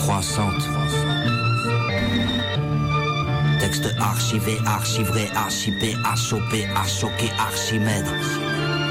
croissante. Texte archivé, archivré, archipé, achopé, achoqué, Archimède.